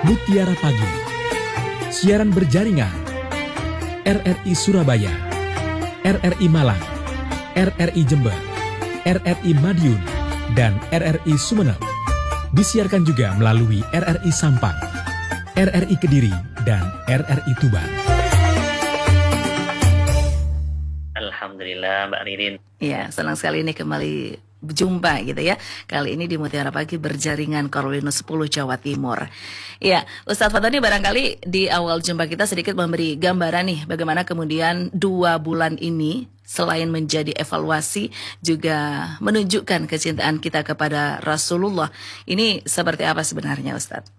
Mutiara Pagi, siaran berjaringan RRI Surabaya, RRI Malang, RRI Jember, RRI Madiun, dan RRI Sumeneb. Disiarkan juga melalui RRI Sampang, RRI Kediri, dan RRI Tuban. Alhamdulillah Mbak Ririn. Ya, senang sekali ini kembali berjumpa gitu ya. Kali ini di Mutiara Pagi berjaringan Korwino 10 Jawa Timur. Ya, Ustadz Fatoni barangkali di awal jumpa kita sedikit memberi gambaran nih bagaimana kemudian 2 bulan ini selain menjadi evaluasi juga menunjukkan kecintaan kita kepada Rasulullah. Ini seperti apa sebenarnya Ustadz?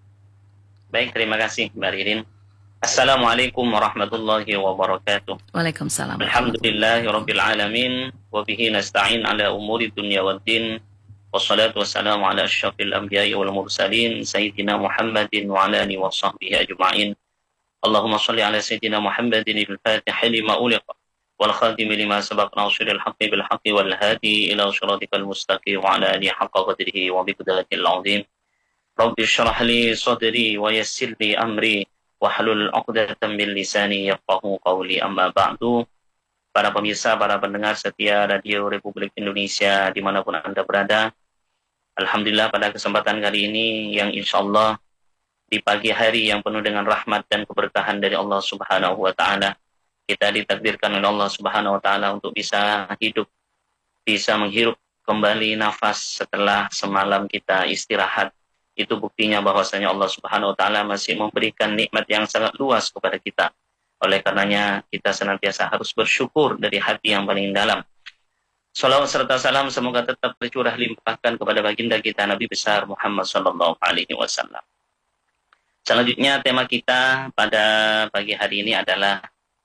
Baik, terima kasih Mbak Ririn. Assalamualaikum warahmatullahi wabarakatuh. Waalaikumsalam. Alhamdulillahirabbil alamin wa bihi nasta'in ala umuri dunya waddin. Wassalatu wassalamu ala asyrafil anbiya'i wal mursalin sayyidina Muhammadin wa ala alihi washabbihi ajma'in. Allahumma shalli ala sayyidina Muhammadin al-Fatih lima uliq wal khatim lima sabaq nasiril haqqi bil haqqi wal hadi ila shiratikal mustaqim wa ala alihi haqqa qadrihi wa biqdatil azim. Rabbi shrah li sadri wa yassir li amri wahlul 'uqdatam min lisani yafqahu qawli, amma ba'du. Para pemirsa, para pendengar setia Radio Republik Indonesia dimanapun Anda berada, alhamdulillah pada kesempatan kali ini yang insyaallah di pagi hari yang penuh dengan rahmat dan keberkahan dari Allah Subhanahu wa taala, kita ditakdirkan oleh Allah Subhanahu wa taala untuk bisa hidup, bisa menghirup kembali nafas setelah semalam kita istirahat. Itu buktinya bahwasanya Allah Subhanahu wa taala masih memberikan nikmat yang sangat luas kepada kita. Oleh karenanya kita senantiasa harus bersyukur dari hati yang paling dalam. Shalawat serta salam semoga tetap tercurah limpahkan kepada baginda kita Nabi besar Muhammad sallallahu alaihi wasallam. Selanjutnya tema kita pada pagi hari ini adalah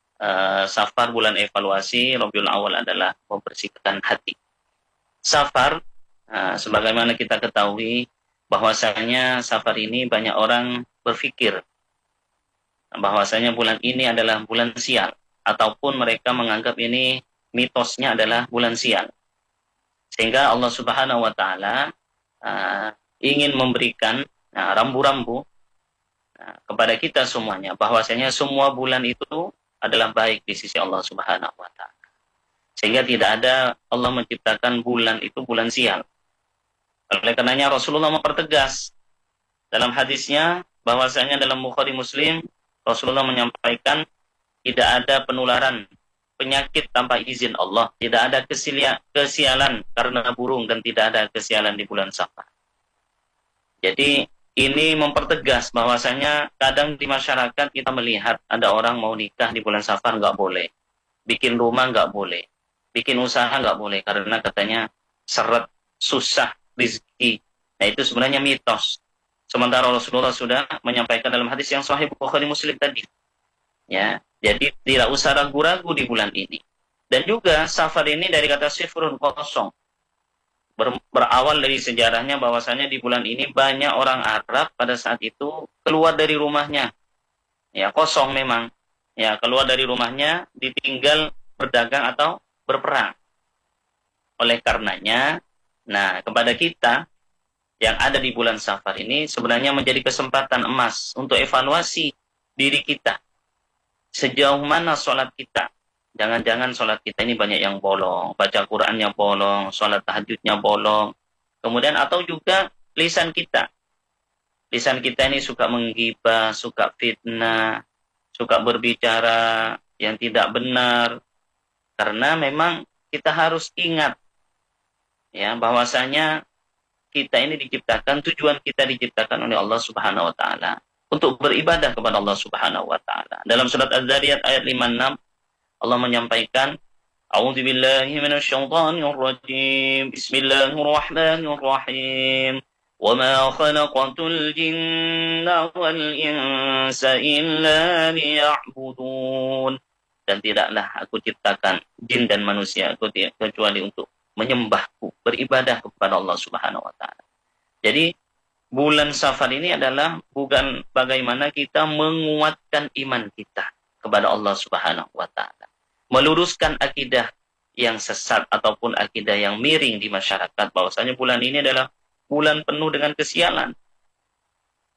Safar, bulan evaluasi. Rabiul Awal adalah membersihkan hati. Safar, sebagaimana kita ketahui bahwasanya Safar ini banyak orang berpikir bahwasanya bulan ini adalah bulan sial, ataupun mereka menganggap ini mitosnya adalah bulan sial. Sehingga Allah Subhanahu wa taala ingin memberikan rambu-rambu kepada kita semuanya bahwasanya semua bulan itu adalah baik di sisi Allah Subhanahu wa taala. Sehingga tidak ada Allah menciptakan bulan itu bulan sial. Oleh karenanya Rasulullah mempertegas dalam hadisnya bahwasanya dalam Bukhari Muslim Rasulullah menyampaikan tidak ada penularan penyakit tanpa izin Allah, tidak ada kesialan karena burung, dan tidak ada kesialan di bulan Safar. Jadi ini mempertegas bahwasanya kadang di masyarakat kita melihat ada orang mau nikah di bulan Safar nggak boleh, bikin rumah nggak boleh, bikin usaha nggak boleh karena katanya seret, susah rezeki. Nah, itu sebenarnya mitos. Sementara Rasulullah sudah menyampaikan dalam hadis yang sahih Bukhari Muslim tadi. Ya, jadi tidak usah ragu-ragu di bulan ini. Dan juga Safar ini dari kata sifrun, kosong. Berawal dari sejarahnya bahwasanya di bulan ini banyak orang Arab pada saat itu keluar dari rumahnya. Ya, kosong memang. Ya, keluar dari rumahnya ditinggal berdagang atau berperang. Oleh karenanya, nah, kepada kita yang ada di bulan Safar ini sebenarnya menjadi kesempatan emas untuk evaluasi diri kita. Sejauh mana sholat kita? Jangan-jangan sholat kita ini banyak yang bolong, baca Qur'annya bolong, sholat tahajudnya bolong. Kemudian atau juga lisan kita. Lisan kita ini suka menggibah, suka fitnah, suka berbicara yang tidak benar. Karena memang kita harus ingat ya bahwasanya kita ini diciptakan, tujuan kita diciptakan oleh Allah Subhanahu wa taala untuk beribadah kepada Allah Subhanahu wa taala. Dalam surat Az-Zariyat ayat 56 Allah menyampaikan, A'udzubillahi minasyaitonir rajim. Bismillahirrahmanirrahim. Wa ma khalaqatul jinna wal insa illa liya'budun. Dan tidaklah aku ciptakan jin dan manusia kecuali untuk menyembahku, beribadah kepada Allah Subhanahu wa taala. Jadi bulan Safar ini adalah bukan bagaimana kita menguatkan iman kita kepada Allah Subhanahu wa taala, meluruskan akidah yang sesat ataupun akidah yang miring di masyarakat bahwasanya bulan ini adalah bulan penuh dengan kesialan. Nah,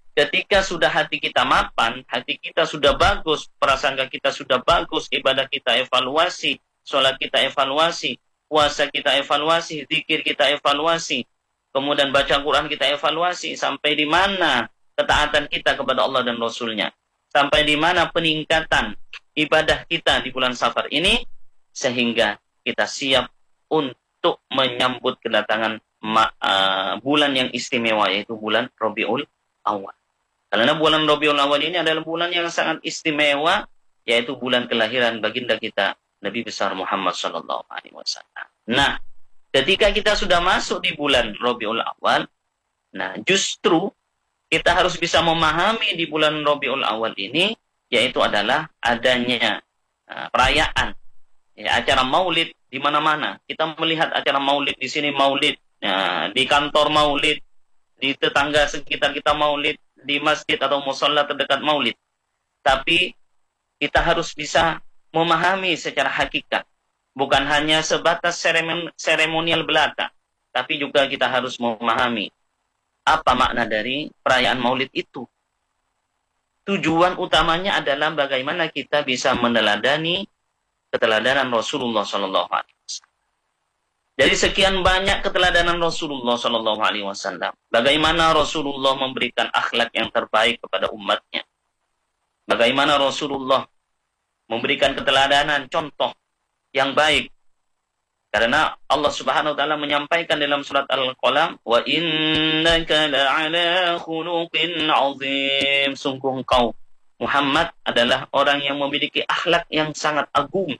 ketika sudah hati kita mapan, hati kita sudah bagus, prasangka kita sudah bagus, ibadah kita evaluasi, sholat kita evaluasi, puasa kita evaluasi, zikir kita evaluasi, kemudian baca Quran kita evaluasi, sampai di mana ketaatan kita kepada Allah dan Rasul-Nya, sampai di mana peningkatan ibadah kita di bulan Safar ini, sehingga kita siap untuk menyambut kedatangan bulan yang istimewa, yaitu bulan Rabiul Awal. Karena bulan Rabiul Awal ini adalah bulan yang sangat istimewa, yaitu bulan kelahiran baginda kita Nabi besar Muhammad SAW. Nah, ketika kita sudah masuk di bulan Rabiul Awal, nah justru kita harus bisa memahami di bulan Rabiul Awal ini, yaitu adalah adanya perayaan, ya, acara maulid di mana-mana. Kita melihat acara maulid di sini maulid, di kantor maulid, di tetangga sekitar kita maulid, di masjid atau musholla terdekat maulid. Tapi kita harus bisa memahami secara hakikat, bukan hanya sebatas seremonial belaka, tapi juga kita harus memahami apa makna dari perayaan maulid itu. Tujuan utamanya adalah bagaimana kita bisa meneladani keteladanan Rasulullah SAW. Dari sekian banyak keteladanan Rasulullah SAW, bagaimana Rasulullah memberikan akhlak yang terbaik kepada umatnya, bagaimana Rasulullah memberikan keteladanan, contoh yang baik. Karena Allah Subhanahu wa taala menyampaikan dalam surat Al-Qalam, wa innaka la'ala khuluqin 'azim. Sungguh engkau Muhammad adalah orang yang memiliki akhlak yang sangat agung.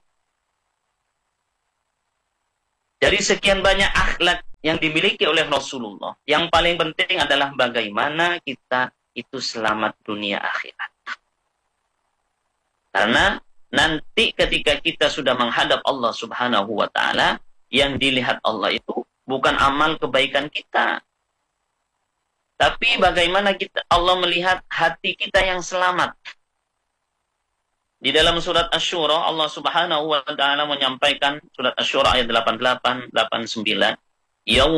Dari sekian banyak akhlak yang dimiliki oleh Rasulullah, yang paling penting adalah bagaimana kita itu selamat dunia akhirat. Karena nanti ketika kita sudah menghadap Allah Subhanahu wa taala, yang dilihat Allah itu bukan amal kebaikan kita, tapi bagaimana Allah melihat hati kita yang selamat. Di dalam surat Asy-Syura, Allah Subhanahu wa taala menyampaikan, surat Asy-Syura ayat 88, 89, "Yauma